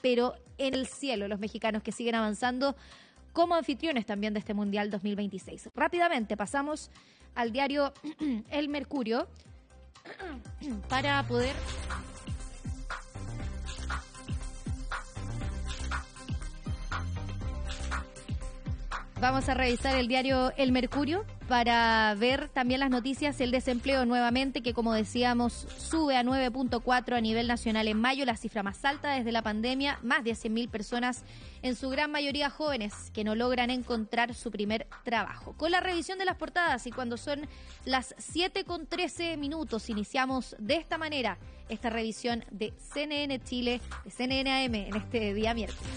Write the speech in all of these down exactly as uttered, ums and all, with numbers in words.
pero en el cielo los mexicanos que siguen avanzando como anfitriones también de este Mundial dos mil veintiséis. Rápidamente pasamos al diario El Mercurio para poder... Vamos a revisar el diario El Mercurio para ver también las noticias. El desempleo nuevamente, que como decíamos, sube a nueve punto cuatro a nivel nacional en mayo, la cifra más alta desde la pandemia. Más de cien mil personas, en su gran mayoría jóvenes, que no logran encontrar su primer trabajo. Con la revisión de las portadas y cuando son las siete con trece minutos, iniciamos de esta manera esta revisión de C N N Chile, de C N N A M en este día miércoles.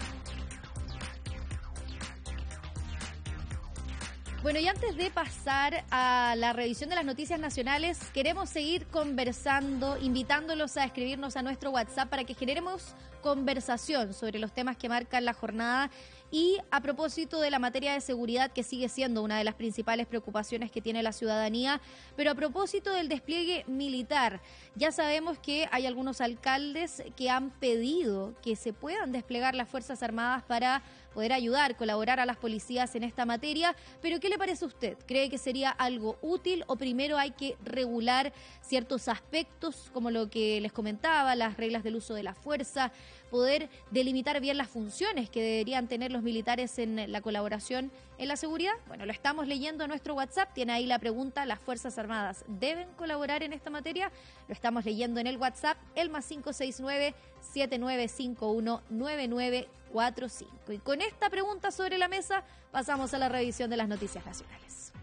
Bueno, y antes de pasar a la revisión de las noticias nacionales, queremos seguir conversando, invitándolos a escribirnos a nuestro WhatsApp para que generemos conversación sobre los temas que marcan la jornada y a propósito de la materia de seguridad, que sigue siendo una de las principales preocupaciones que tiene la ciudadanía, pero a propósito del despliegue militar, ya sabemos que hay algunos alcaldes que han pedido que se puedan desplegar las Fuerzas Armadas para poder ayudar, colaborar a las policías en esta materia, pero ¿qué le parece a usted? ¿Cree que sería algo útil o primero hay que regular ciertos aspectos, como lo que les comentaba, las reglas del uso de la fuerza, poder delimitar bien las funciones que deberían tener los militares en la colaboración en la seguridad? Bueno, lo estamos leyendo en nuestro WhatsApp, tiene ahí la pregunta, ¿las Fuerzas Armadas deben colaborar en esta materia? Lo estamos leyendo en el WhatsApp, el más cinco seis nueve, siete nueve cinco uno, nueve nueve cuatro cinco. Y con esta pregunta sobre la mesa, pasamos a la revisión de las noticias nacionales.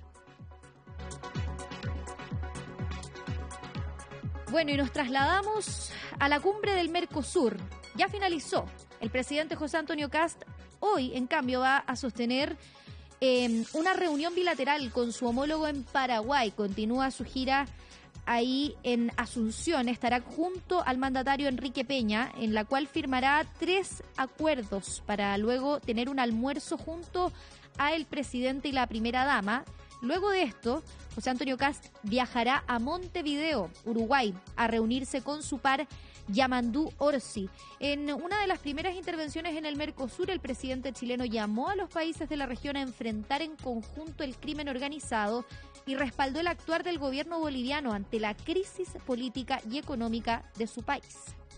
Bueno, y nos trasladamos a la cumbre del Mercosur. Ya finalizó. El presidente José Antonio Kast hoy, en cambio, va a sostener eh, una reunión bilateral con su homólogo en Paraguay. Continúa su gira ahí en Asunción. Estará junto al mandatario Enrique Peña, en la cual firmará tres acuerdos para luego tener un almuerzo junto a el presidente y la primera dama. Luego de esto, José Antonio Kast viajará a Montevideo, Uruguay, a reunirse con su par Yamandú Orsi. En una de las primeras intervenciones en el Mercosur, el presidente chileno llamó a los países de la región a enfrentar en conjunto el crimen organizado y respaldó el actuar del gobierno boliviano ante la crisis política y económica de su país.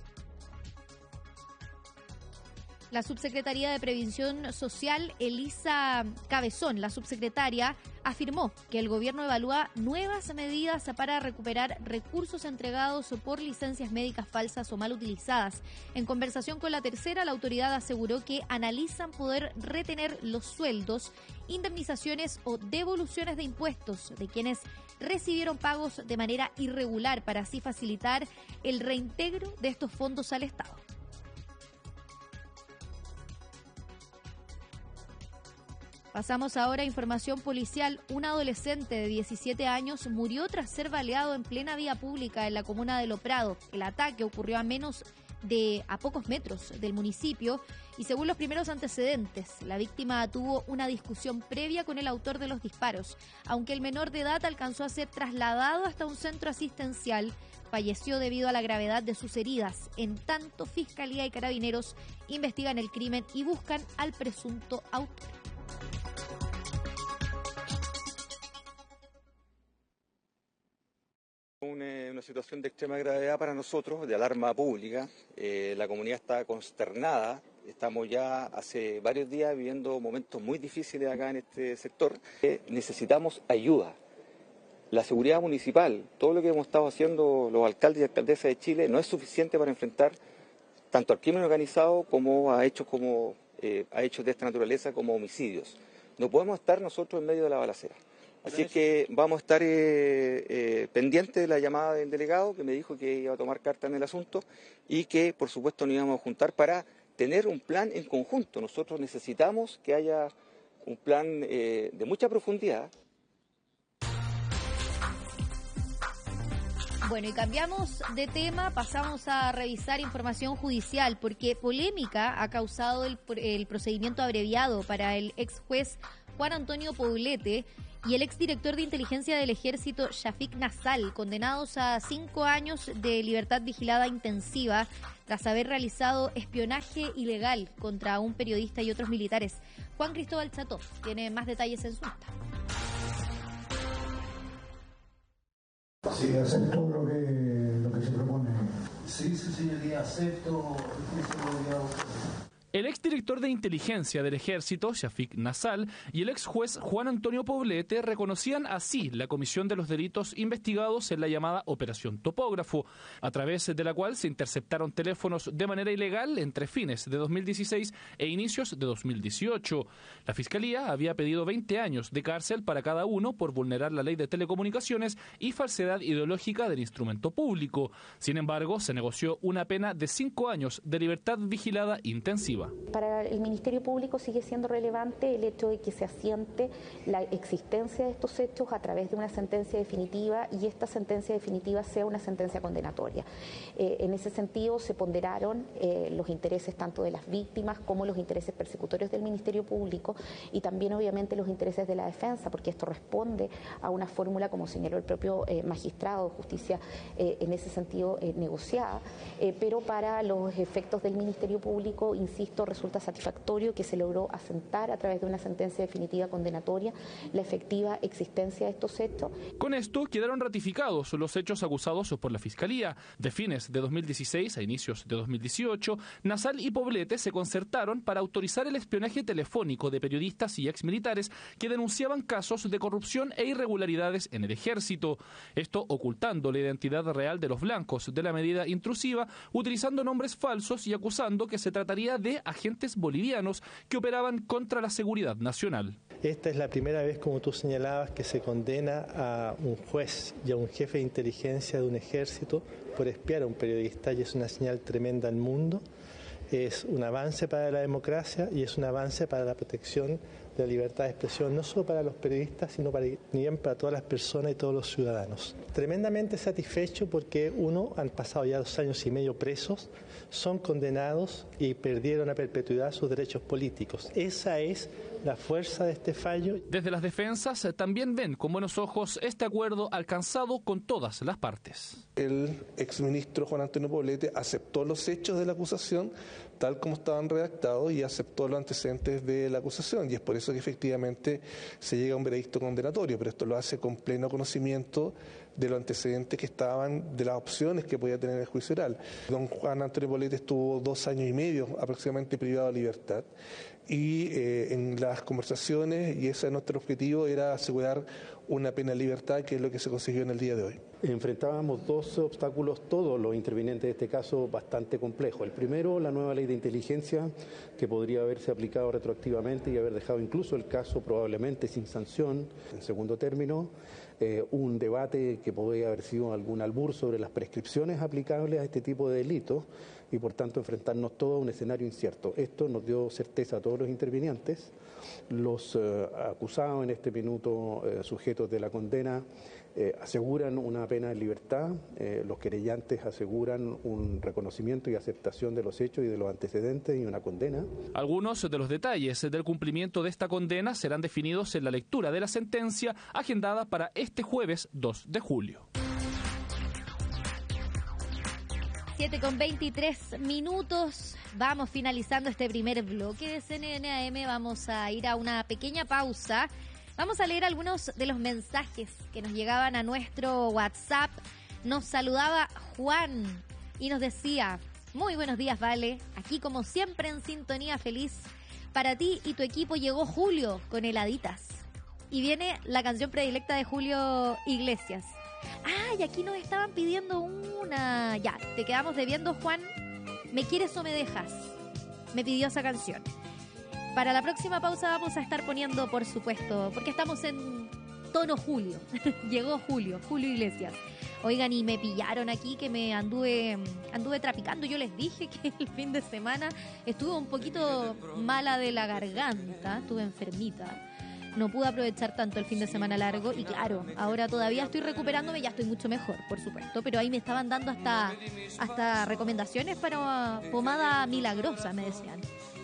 La subsecretaría de Previsión Social, Elisa Cabezón, la subsecretaria, afirmó que el gobierno evalúa nuevas medidas para recuperar recursos entregados por licencias médicas falsas o mal utilizadas. En conversación con La Tercera, la autoridad aseguró que analizan poder retener los sueldos, indemnizaciones o devoluciones de impuestos de quienes recibieron pagos de manera irregular para así facilitar el reintegro de estos fondos al Estado. Pasamos ahora a información policial. Un adolescente de diecisiete años murió tras ser baleado en plena vía pública en la comuna de Loprado. El ataque ocurrió a menos de a pocos metros del municipio y según los primeros antecedentes, la víctima tuvo una discusión previa con el autor de los disparos. Aunque el menor de edad alcanzó a ser trasladado hasta un centro asistencial, falleció debido a la gravedad de sus heridas. En tanto, Fiscalía y Carabineros investigan el crimen y buscan al presunto autor. Una, una situación de extrema gravedad para nosotros, de alarma pública. Eh, la comunidad está consternada. Estamos ya hace varios días viviendo momentos muy difíciles acá en este sector. Eh, necesitamos ayuda. La seguridad municipal, todo lo que hemos estado haciendo los alcaldes y alcaldesas de Chile no es suficiente para enfrentar tanto al crimen organizado como a hechos, como, eh, a hechos de esta naturaleza como homicidios. No podemos estar nosotros en medio de la balacera. Así es que vamos a estar eh, eh, pendientes de la llamada del delegado que me dijo que iba a tomar carta en el asunto y que por supuesto nos íbamos a juntar para tener un plan en conjunto. Nosotros necesitamos que haya un plan eh, de mucha profundidad. Bueno, y cambiamos de tema, pasamos a revisar información judicial, porque polémica ha causado el, el procedimiento abreviado para el ex juez Juan Antonio Poblete y el exdirector de inteligencia del Ejército, Shafik Nassal, condenados a cinco años de libertad vigilada intensiva tras haber realizado espionaje ilegal contra un periodista y otros militares. Juan Cristóbal Cható tiene más detalles en su nota. Sí, acepto lo que, lo que se propone. Sí, sí, señoría, acepto. El exdirector de inteligencia del Ejército, Shafik Nassal, y el ex juez Juan Antonio Poblete reconocían así la comisión de los delitos investigados en la llamada Operación Topógrafo, a través de la cual se interceptaron teléfonos de manera ilegal entre fines de dos mil dieciséis e inicios de dos mil dieciocho. La Fiscalía había pedido veinte años de cárcel para cada uno por vulnerar la ley de telecomunicaciones y falsedad ideológica del instrumento público. Sin embargo, se negoció una pena de cinco años de libertad vigilada intensiva. Para el Ministerio Público sigue siendo relevante el hecho de que se asiente la existencia de estos hechos a través de una sentencia definitiva y esta sentencia definitiva sea una sentencia condenatoria. Eh, en ese sentido se ponderaron eh, los intereses tanto de las víctimas como los intereses persecutorios del Ministerio Público y también obviamente los intereses de la defensa, porque esto responde a una fórmula, como señaló el propio eh, magistrado de justicia, eh, en ese sentido eh, negociada, eh, pero para los efectos del Ministerio Público, insisto, resulta satisfactorio que se logró asentar a través de una sentencia definitiva condenatoria la efectiva existencia de estos hechos. Con esto quedaron ratificados los hechos acusados por la Fiscalía. De fines de dos mil dieciséis a inicios de dos mil dieciocho, Nassal y Poblete se concertaron para autorizar el espionaje telefónico de periodistas y exmilitares que denunciaban casos de corrupción e irregularidades en el Ejército. Esto ocultando la identidad real de los blancos de la medida intrusiva, utilizando nombres falsos y acusando que se trataría de agentes bolivianos que operaban contra la seguridad nacional. Esta es la primera vez, como tú señalabas, que se condena a un juez y a un jefe de inteligencia de un ejército por espiar a un periodista y es una señal tremenda al mundo. Es un avance para la democracia y es un avance para la protección de la libertad de expresión, no solo para los periodistas, sino para, también para todas las personas y todos los ciudadanos. Tremendamente satisfecho porque, uno, han pasado ya dos años y medio presos, son condenados y perdieron a perpetuidad sus derechos políticos. Esa es la fuerza de este fallo. Desde las defensas también ven con buenos ojos este acuerdo alcanzado con todas las partes. El exministro Juan Antonio Poblete aceptó los hechos de la acusación tal como estaban redactados y aceptó los antecedentes de la acusación y es por eso que efectivamente se llega a un veredicto condenatorio, pero esto lo hace con pleno conocimiento de los antecedentes que estaban, de las opciones que podía tener el juicio oral. Don Juan Antonio Poblete estuvo dos años y medio aproximadamente privado de libertad y eh, en las conversaciones, y ese es nuestro objetivo, era asegurar una pena de libertad, que es lo que se consiguió en el día de hoy. Enfrentábamos dos obstáculos, todos los intervinientes de este caso, bastante complejos. El primero, la nueva ley de inteligencia, que podría haberse aplicado retroactivamente y haber dejado incluso el caso probablemente sin sanción. En segundo término, eh, un debate que podría haber sido algún albur sobre las prescripciones aplicables a este tipo de delitos y por tanto enfrentarnos todos a un escenario incierto. Esto nos dio certeza a todos los intervinientes. Los eh, acusados en este minuto, eh, sujetos de la condena, eh, aseguran una pena en libertad, eh, los querellantes aseguran un reconocimiento y aceptación de los hechos y de los antecedentes y una condena. Algunos de los detalles del cumplimiento de esta condena serán definidos en la lectura de la sentencia agendada para este jueves dos de julio. siete con veintitrés minutos, vamos finalizando este primer bloque de C N N A M, vamos a ir a una pequeña pausa, vamos a leer algunos de los mensajes que nos llegaban a nuestro WhatsApp. Nos saludaba Juan y nos decía: muy buenos días, Vale, aquí como siempre en sintonía feliz, para ti y tu equipo llegó Julio con heladitas, y viene la canción predilecta de Julio Iglesias. Ah, y aquí nos estaban pidiendo una. Ya, te quedamos debiendo, Juan. ¿Me quieres o me dejas? Me pidió esa canción. Para la próxima pausa vamos a estar poniendo, por supuesto, porque estamos en tono Julio. Llegó Julio, Julio Iglesias. Oigan, y me pillaron aquí que me anduve anduve trapicando. Yo les dije que el fin de semana estuve un poquito mala de la garganta, estuve enfermita. No pude aprovechar tanto el fin de semana largo y claro, ahora todavía estoy recuperándome, ya estoy mucho mejor, por supuesto, pero ahí me estaban dando hasta, hasta recomendaciones para pomada milagrosa, me decían.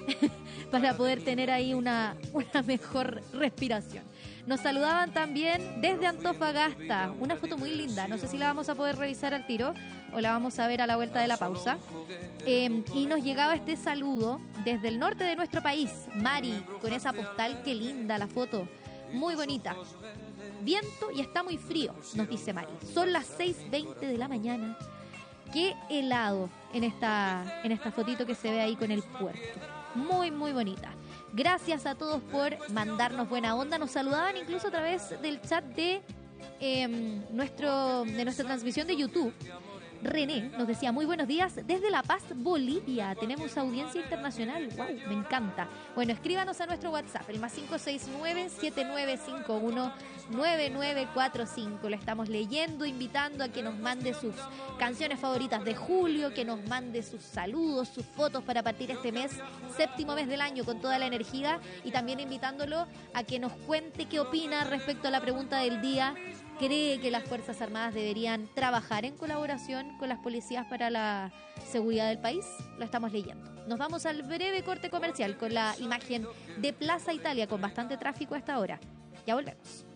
para poder tener ahí una, una mejor respiración. Nos saludaban también desde Antofagasta, una foto muy linda, no sé si la vamos a poder revisar al tiro o la vamos a ver a la vuelta de la pausa. Eh, y nos llegaba este saludo desde el norte de nuestro país, Mari, con esa postal, qué linda la foto, muy bonita. Viento y está muy frío, nos dice Mari. Son las seis veinte de la mañana. Qué helado en esta, en esta fotito que se ve ahí con el puerto. Muy, muy bonita. Gracias a todos por mandarnos buena onda. Nos saludaban incluso a través del chat de, eh, nuestro, de nuestra transmisión de YouTube. René nos decía, muy buenos días desde La Paz, Bolivia. Tenemos audiencia internacional. Wow, me encanta. Bueno, escríbanos a nuestro WhatsApp, el más cinco seis nueve, siete nueve cinco uno, nueve nueve cuatro cinco. Le estamos leyendo, invitando a que nos mande sus canciones favoritas de julio, que nos mande sus saludos, sus fotos para partir este mes, séptimo mes del año, con toda la energía, y también invitándolo a que nos cuente qué opina respecto a la pregunta del día. ¿Cree que las Fuerzas Armadas deberían trabajar en colaboración con las policías para la seguridad del país? Lo estamos leyendo. Nos vamos al breve corte comercial con la imagen de Plaza Italia, con bastante tráfico a esta hora. Ya volvemos.